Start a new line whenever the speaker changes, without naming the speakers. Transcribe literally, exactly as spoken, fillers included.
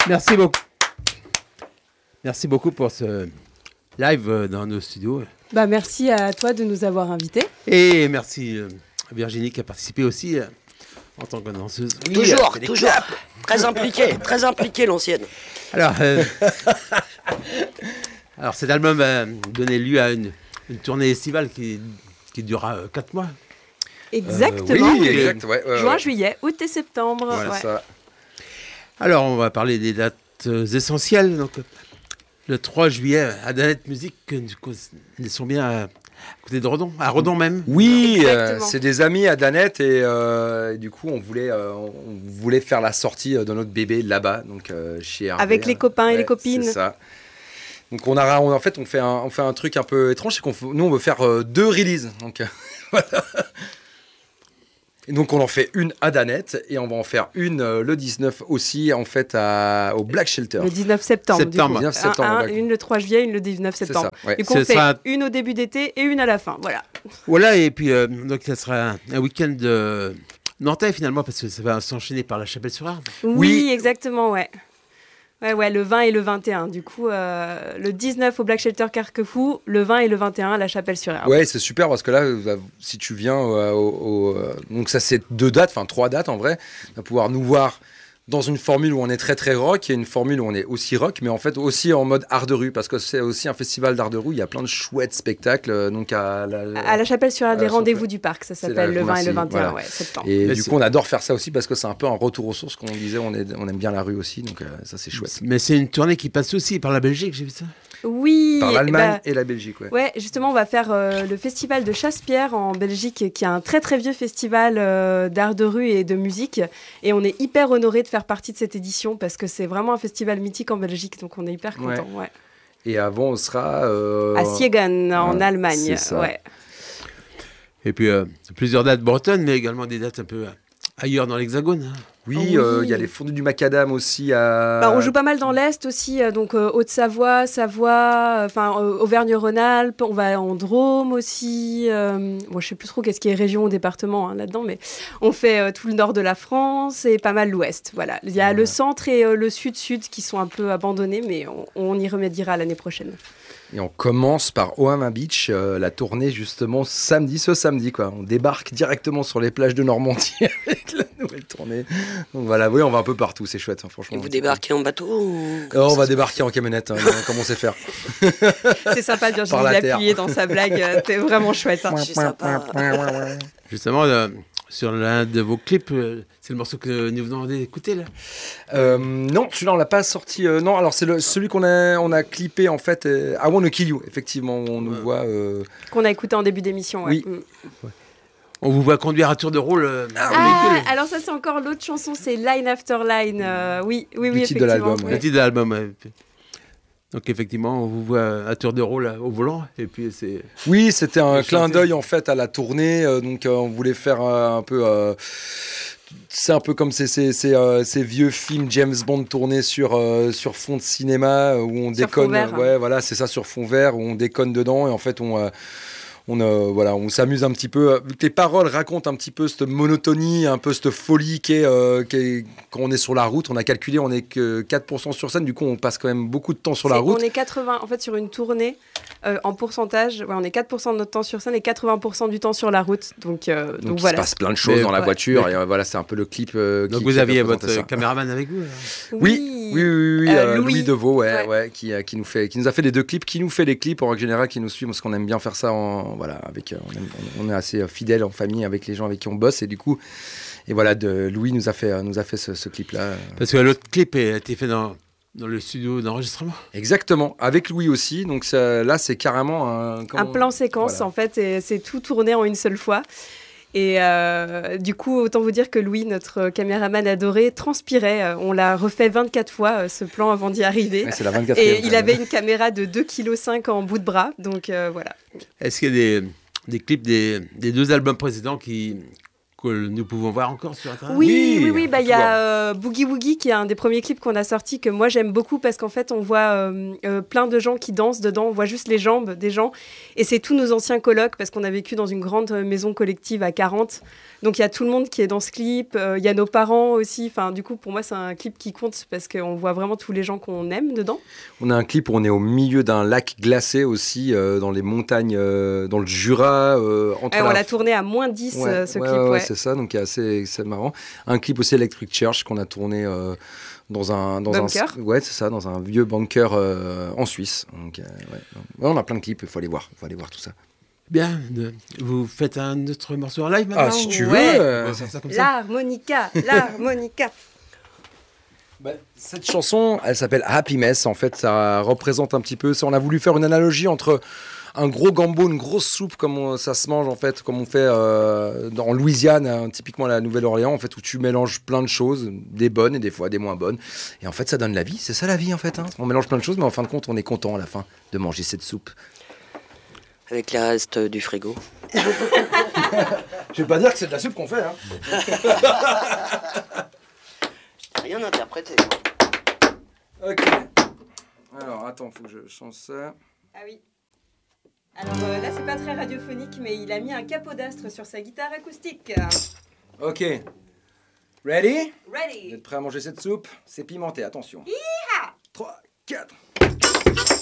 Merci beaucoup. Merci beaucoup pour ce live dans nos studios.
Bah, merci à toi de nous avoir invités.
Et merci à Virginie qui a participé aussi euh, en tant que danseuse.
Oui, toujours, toujours. Très impliquée, très impliquée l'ancienne.
Alors, euh, alors cet album a donné lieu à une, une tournée estivale qui, qui durera euh, quatre mois.
Exactement.
Euh, oui, exact, ouais, ouais,
Juin,
ouais.
juillet, août et septembre.
Voilà
ouais.
ça.
Alors, on va parler des dates euh, essentielles. Donc, le trois juillet, à Danette Musique, du coup, ils sont bien à, à côté de Redon, à Redon même.
Oui, euh,
Exactement.
c'est des amis à Danette et, euh, et du coup on voulait, euh, on voulait faire la sortie de notre bébé là-bas, donc euh, chez Hervé.
Avec les copains et les copines.
C'est ça. Donc on a, on, en fait, on fait un, on fait un truc un peu étrange, c'est qu'on, f- nous on veut faire euh, deux releases, donc euh, voilà. Et donc on en fait une à Danette et on va en faire une euh, le dix-neuf aussi en fait à, au Black Shelter.
Le dix-neuf septembre.
Septembre.
Du coup.
dix-neuf septembre,
Un- un-
d'accord.
une le trois juillet, une le dix-neuf
C'est
septembre.
ça, ouais.
Du coup, on
Ce
fait
sera-
une au début d'été et une à la fin. Voilà.
Voilà, et puis euh, donc ça sera un, un week-end euh, nantais finalement, parce que ça va s'enchaîner par la Chapelle-sur-Arve.
Oui,
Oui.
exactement, ouais. Ouais, ouais, le vingt et le vingt et un. Du coup, euh, le dix-neuf au Black Shelter Carquefou, le vingt et le vingt et un à la Chapelle-sur-Arve.
Ouais, c'est super parce que là, euh, si tu viens euh, au, au, euh, donc ça c'est deux dates, enfin trois dates en vrai, tu vas pouvoir nous voir dans une formule où on est très très rock et une formule où on est aussi rock, mais en fait aussi en mode art de rue parce que c'est aussi un festival d'art de rue. Il y a plein de chouettes spectacles, euh, donc à la,
À la Chapelle-sur-Arve,
à
les
la
rendez-vous
Chapelle.
du parc, ça
C'est
s'appelle
la-
le vingt et le
merci,
vingt et un,
voilà.
ouais, septembre.
Et
Mais
du
c'est-
coup, on adore faire ça aussi parce que c'est un peu un retour aux sources, comme on disait, on, est, on aime bien la rue aussi, donc euh, ça c'est chouette.
Mais c'est une tournée qui passe aussi par la Belgique, j'ai vu ça.
Oui.
Par
eh
l'Allemagne
ben,
et la Belgique, ouais.
Ouais, justement, on va faire euh, le festival de Chasse-Pierre en Belgique, qui est un très très vieux festival euh, d'art de rue et de musique. Et on est hyper honorés de faire partie de cette édition parce que c'est vraiment un festival mythique en Belgique, donc on est hyper contents. Ouais.
Et avant, on sera euh,
À Siegen, en
ouais,
Allemagne.
c'est ça.
Ouais.
Et puis euh, plusieurs dates bretonnes, mais également des dates un peu euh, ailleurs dans l'Hexagone. hein.
Oui,
Oui.
il euh, y a les fondus du macadam aussi à.
Bah, on joue pas mal dans l'Est aussi, euh, donc euh, Haute-Savoie, Savoie, enfin euh, Auvergne-Rhône-Alpes, on va en Drôme aussi. Euh, bon, je sais plus trop qu'est-ce qui est région ou département hein, là-dedans, mais on fait euh, tout le nord de la France et pas mal l'Ouest. Voilà, il y a
Ouais.
le centre et euh, le sud-sud qui sont un peu abandonnés, mais on, on y remédiera l'année prochaine.
Et on commence par Omaha Beach, euh, la tournée justement samedi, ce samedi quoi. On débarque directement sur les plages de Normandie avec la nouvelle tournée. Donc voilà, oui, on va un peu partout, c'est chouette, hein,
Et
franchement.
vous débarquez en bateau ou...
Oh, on va débarquer en camionnette, hein, comme on sait faire.
C'est sympa, Virginie,
Par la
d'appuyer dans sa blague. euh, T'es vraiment chouette. hein.
C'est sympa.
Justement, euh, sur l'un de vos clips, euh, c'est le morceau que nous venons d'écouter là.
Euh, non, celui-là on l'a pas sorti. euh, non, alors c'est le, celui qu'on a, on a clippé en fait. euh, I Wanna Kill You. Effectivement, on nous
Ouais.
voit. euh,
Qu'on a écouté en début d'émission. Ouais.
Oui.
Mm.
On vous voit conduire à tour de rôle euh, en
Ah,
véhicule.
alors ça c'est encore l'autre chanson, c'est Line After Line. euh, oui, oui,
Du
oui,
titre de
effectivement.
l'album,
oui.
Le titre de l'album. ouais. Donc effectivement, on vous voit à tour de rôle euh, au volant, et puis c'est.
Oui, c'était un
Et
clin
chanter.
d'œil en fait à la tournée. euh, donc euh, on voulait faire euh, un peu. euh, c'est un peu comme ces, ces, ces, euh, ces vieux films James Bond tournés sur, euh, sur fond de cinéma euh, où on
Sur fond
déconne.
vert, hein.
Ouais, voilà, c'est ça, sur fond vert où on déconne dedans et en fait on. euh, On, euh, voilà, on s'amuse un petit peu. Vu que les paroles racontent un petit peu cette monotonie, un peu cette folie qui est, euh, qui est- quand on est sur la route. On a calculé, on est que quatre pour cent sur scène. Du coup, on passe quand même beaucoup de temps sur la
C'est-
route.
On est quatre-vingts, en fait, sur une tournée, euh, en pourcentage, ouais, on est quatre pour cent de notre temps sur scène et quatre-vingts pour cent du temps sur la route. Donc, euh, donc,
Donc, il
voilà.
se passe plein de choses
Mais-
dans la
ouais.
voiture. Et euh, voilà, c'est un peu le clip. euh,
Donc
qui-
vous
qui
aviez
représente
votre
ça.
caméraman avec vous alors.
Oui, oui, oui, oui, oui,
Euh,
euh,
Louis.
Louis Deveau, ouais,
Ouais.
ouais, qui, euh, qui nous fait, qui nous a fait les deux clips, qui nous fait les clips en règle générale, qui nous suit parce qu'on aime bien faire ça en, voilà, avec, euh, on, aime- on- on est assez euh, fidèle en famille avec les gens avec qui on bosse et du coup, et voilà, de, Louis nous a fait, euh, nous a fait ce, ce clip-là.
Parce que l'autre clip a été fait dans, dans le studio d'enregistrement.
Exactement, avec Louis aussi. Donc ça, là, c'est carrément un,
Un
comment-
plan séquence,
voilà.
en fait, et c'est tout tourné en une seule fois. Et euh, du coup, autant vous dire que Louis, notre caméraman adoré, transpirait. Euh, On l'a refait vingt-quatre fois, euh, ce plan, avant d'y arriver.
Ouais, c'est la vingt-quatrième.
Et il avait une caméra de deux virgule cinq kilos en bout de bras. Donc euh, voilà.
Est-ce qu'il y a des, des clips des, des deux albums précédents qui, que nous pouvons voir encore sur Internet?
Oui,
Oui,
oui, oui. Bah, il y
tout
a euh, Boogie Woogie qui est un des premiers clips qu'on a sorti que moi j'aime beaucoup parce qu'en fait on voit euh, euh, plein de gens qui dansent dedans. On voit juste les jambes des gens et c'est tous nos anciens colocs parce qu'on a vécu dans une grande maison collective à quarante. Donc il y a tout le monde qui est dans ce clip. Il euh, y a nos parents aussi. Enfin, du coup, pour moi, c'est un clip qui compte parce qu'on voit vraiment tous les gens qu'on aime dedans.
On a un clip où on est au milieu d'un lac glacé aussi, euh, dans les montagnes, euh, dans le Jura. Euh, entre
Ouais,
la...
On l'a tourné à moins dix,
Ouais,
euh, ce
ouais,
clip.
ouais,
Ouais.
c'est ça, donc c'est assez, c'est marrant. Un clip aussi Electric Church qu'on a tourné euh, dans un dans
Bunker.
un ouais c'est ça, dans un vieux bunker euh, en Suisse. Donc euh, ouais. Ouais, on a plein de clips, il faut aller voir, faut aller voir tout ça.
Bien. De- Vous faites un autre morceau en live maintenant?
Ah si tu
Ouais.
veux.
On
euh,
va faire ça comme ça.
L'harmonica, l'harmonica.
Bah, cette chanson, elle s'appelle Happy Mess. En fait, ça représente un petit peu. Ça, on a voulu faire une analogie entre un gros gambot, une grosse soupe, comme on- ça se mange en fait, comme on fait euh, dans- en Louisiane, hein, typiquement à la Nouvelle-Orléans, en fait, où tu mélanges plein de choses, des bonnes et des fois des moins bonnes. Et en fait, ça donne la vie. C'est ça la vie en fait. Hein. On mélange plein de choses, mais en fin de compte, on est content à la fin de manger cette soupe.
Avec les restes du frigo.
Je vais pas dire que c'est de la soupe qu'on fait. Hein.
J'ai rien interprété.
Ok. Alors attends, faut que je change ça.
Ah oui. Alors euh, là, c'est pas très radiophonique, mais il a mis un capodastre sur sa guitare acoustique.
Ok. Ready? Vous
Ready.
êtes prêts à manger cette soupe? C'est pimenté, attention. trois, quatre.